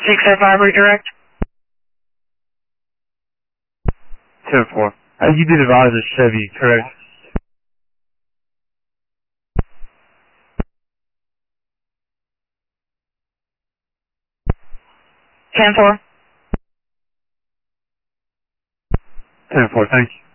605 redirect. 10-4. You did advise a Chevy, correct? Ten four. 10-4, thank you.